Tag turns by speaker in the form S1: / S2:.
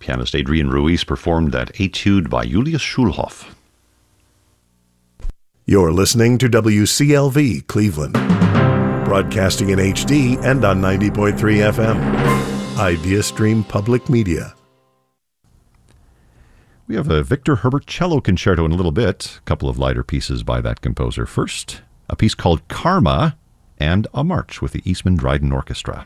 S1: Pianist Adrian Ruiz performed that Etude by Julius Schulhoff.
S2: You're listening to WCLV Cleveland, broadcasting in HD and on 90.3 FM. Idea Stream Public Media.
S1: We have a Victor Herbert cello concerto in a little bit. A couple of lighter pieces by that composer. First, a piece called Karma and a march with the Eastman Dryden Orchestra.